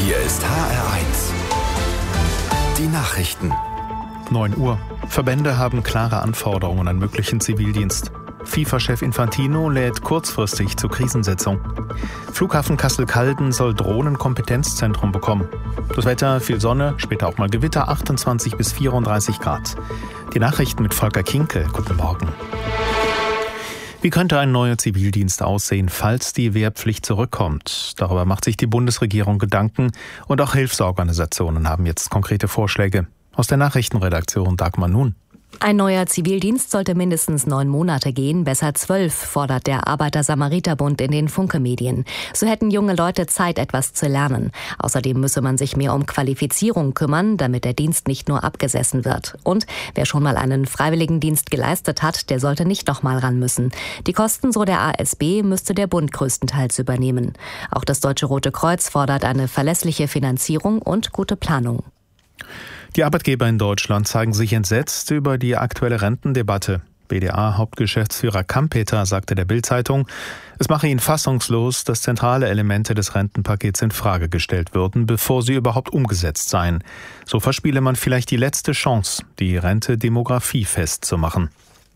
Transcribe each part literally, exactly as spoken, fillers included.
Hier ist H R eins. Die Nachrichten. neun Uhr. Verbände haben klare Anforderungen an möglichen Zivildienst. FIFA-Chef Infantino lädt kurzfristig zur Krisensitzung. Flughafen Kassel-Calden soll Drohnenkompetenzzentrum bekommen. Das Wetter, viel Sonne, später auch mal Gewitter, achtundzwanzig bis vierunddreißig Grad. Die Nachrichten mit Volker Kinkel. Guten Morgen. Wie könnte ein neuer Zivildienst aussehen, falls die Wehrpflicht zurückkommt? Darüber macht sich die Bundesregierung Gedanken und auch Hilfsorganisationen haben jetzt konkrete Vorschläge. Aus der Nachrichtenredaktion Dagmar Nun. Ein neuer Zivildienst sollte mindestens neun Monate gehen, besser zwölf, fordert der Arbeiter-Samariter-Bund in den Funke-Medien. So hätten junge Leute Zeit, etwas zu lernen. Außerdem müsse man sich mehr um Qualifizierung kümmern, damit der Dienst nicht nur abgesessen wird. Und wer schon mal einen Freiwilligendienst geleistet hat, der sollte nicht noch mal ran müssen. Die Kosten, so der A S B, müsste der Bund größtenteils übernehmen. Auch das Deutsche Rote Kreuz fordert eine verlässliche Finanzierung und gute Planung. Die Arbeitgeber in Deutschland zeigen sich entsetzt über die aktuelle Rentendebatte. B D A-Hauptgeschäftsführer Kampeter sagte der Bild-Zeitung, es mache ihn fassungslos, dass zentrale Elemente des Rentenpakets in Frage gestellt würden, bevor sie überhaupt umgesetzt seien. So verspiele man vielleicht die letzte Chance, die Rente demografiefest zu machen.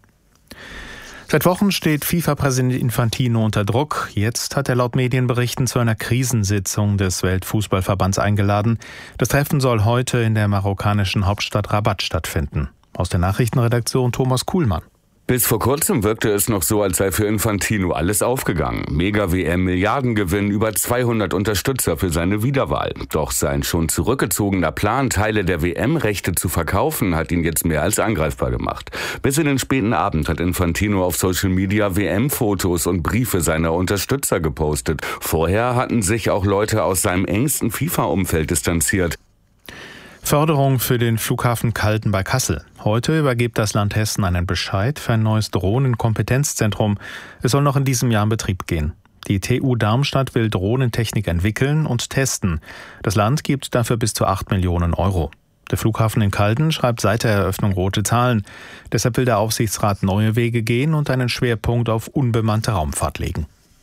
Seit Wochen steht FIFA-Präsident Infantino unter Druck. Jetzt hat er laut Medienberichten zu einer Krisensitzung des Weltfußballverbands eingeladen. Das Treffen soll heute in der marokkanischen Hauptstadt Rabat stattfinden. Aus der Nachrichtenredaktion Thomas Kuhlmann. Bis vor kurzem wirkte es noch so, als sei für Infantino alles aufgegangen. Mega-W M, Milliardengewinn, über zweihundert Unterstützer für seine Wiederwahl. Doch sein schon zurückgezogener Plan, Teile der W M-Rechte zu verkaufen, hat ihn jetzt mehr als angreifbar gemacht. Bis in den späten Abend hat Infantino auf Social Media W M-Fotos und Briefe seiner Unterstützer gepostet. Vorher hatten sich auch Leute aus seinem engsten FIFA-Umfeld distanziert. Förderung für den Flughafen Calden bei Kassel. Heute übergibt das Land Hessen einen Bescheid für ein neues Drohnenkompetenzzentrum. Es soll noch in diesem Jahr in Betrieb gehen. Die T U Darmstadt will Drohnentechnik entwickeln und testen. Das Land gibt dafür bis zu acht Millionen Euro. Der Flughafen in Calden schreibt seit der Eröffnung rote Zahlen. Deshalb will der Aufsichtsrat neue Wege gehen und einen Schwerpunkt auf unbemannte Raumfahrt legen.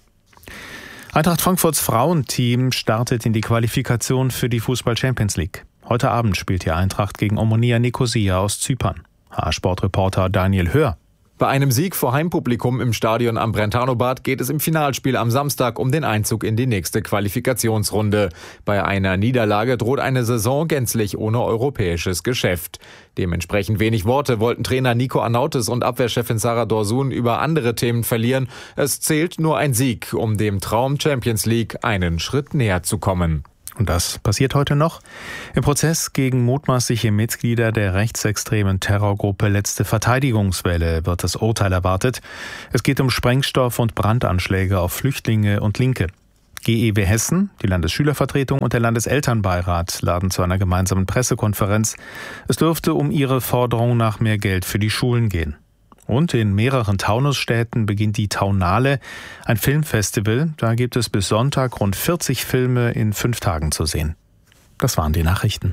Eintracht Frankfurts Frauenteam startet in die Qualifikation für die Fußball-Champions League. Heute Abend spielt die Eintracht gegen Omonia Nikosia aus Zypern. H R-Sportreporter Daniel Hör. Bei einem Sieg vor Heimpublikum im Stadion am Brentano-Bad geht es im Finalspiel am Samstag um den Einzug in die nächste Qualifikationsrunde. Bei einer Niederlage droht eine Saison gänzlich ohne europäisches Geschäft. Dementsprechend wenig Worte wollten Trainer Nico Arnautis und Abwehrchefin Sarah Dorsun über andere Themen verlieren. Es zählt nur ein Sieg, um dem Traum Champions League einen Schritt näher zu kommen. Und das passiert heute noch. Im Prozess gegen mutmaßliche Mitglieder der rechtsextremen Terrorgruppe Letzte Verteidigungswelle wird das Urteil erwartet. Es geht um Sprengstoff- und Brandanschläge auf Flüchtlinge und Linke. G E W Hessen, die Landesschülervertretung und der Landeselternbeirat laden zu einer gemeinsamen Pressekonferenz. Es dürfte um ihre Forderung nach mehr Geld für die Schulen gehen. Und in mehreren Taunusstädten beginnt die Taunale, ein Filmfestival. Da gibt es bis Sonntag rund vierzig Filme in fünf Tagen zu sehen. Das waren die Nachrichten.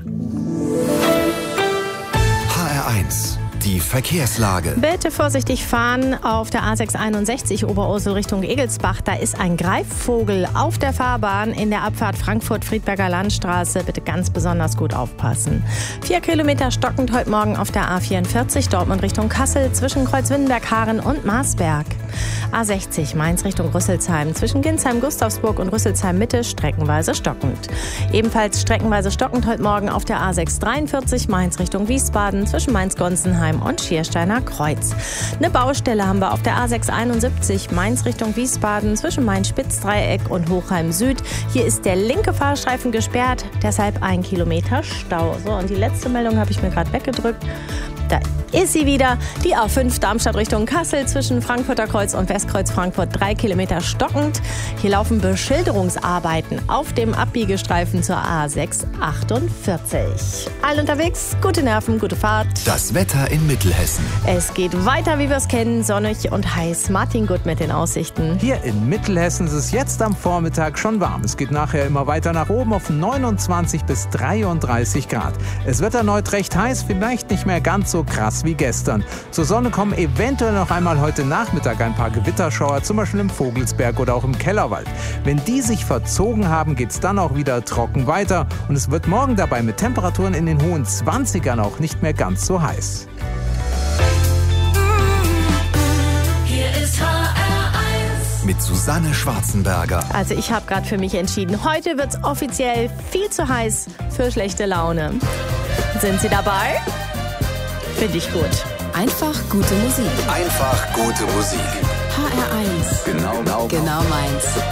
H R eins. Die Verkehrslage. Bitte vorsichtig fahren auf der A sechshunderteinundsechzig Oberursel Richtung Egelsbach. Da ist ein Greifvogel auf der Fahrbahn in der Abfahrt Frankfurt-Friedberger Landstraße. Bitte ganz besonders gut aufpassen. Vier Kilometer stockend heute Morgen auf der A vierundvierzig Dortmund Richtung Kassel zwischen Kreuzwindenberg-Haaren und Marsberg. A sechzig Mainz Richtung Rüsselsheim zwischen Ginsheim, Gustavsburg und Rüsselsheim Mitte streckenweise stockend. Ebenfalls streckenweise stockend heute Morgen auf der A sechshundertdreiundvierzig Mainz Richtung Wiesbaden zwischen Mainz-Gonsenheim und Schiersteiner Kreuz. Eine Baustelle haben wir auf der A sechshunderteinundsiebzig Mainz Richtung Wiesbaden zwischen Main-Spitz-Dreieck und Hochheim Süd. Hier ist der linke Fahrstreifen gesperrt, deshalb ein Kilometer Stau. So, und die letzte Meldung habe ich mir gerade weggedrückt. Da ist sie wieder, die A fünf Darmstadt Richtung Kassel zwischen Frankfurter Kreuz und Westkreuz Frankfurt, drei Kilometer stockend. Hier laufen Beschilderungsarbeiten auf dem Abbiegestreifen zur A sechshundertachtundvierzig. All unterwegs, gute Nerven, gute Fahrt. Das Wetter in Mittelhessen. Es geht weiter, wie wir es kennen, sonnig und heiß. Martin Gut mit den Aussichten. Hier in Mittelhessen ist es jetzt am Vormittag schon warm. Es geht nachher immer weiter nach oben auf neunundzwanzig bis dreiunddreißig Grad. Es wird erneut recht heiß, vielleicht nicht mehr ganz so krass aus wie gestern. Zur Sonne kommen eventuell noch einmal heute Nachmittag ein paar Gewitterschauer, zum Beispiel im Vogelsberg oder auch im Kellerwald. Wenn die sich verzogen haben, geht's dann auch wieder trocken weiter. Und es wird morgen dabei mit Temperaturen in den hohen zwanzigern auch nicht mehr ganz so heiß. Mit Susanne Schwarzenberger. Also ich habe gerade für mich entschieden, heute wird es offiziell viel zu heiß für schlechte Laune. Sind Sie dabei? Finde ich gut. Einfach gute Musik. Einfach gute Musik. H R eins. Genau, genau, genau meins.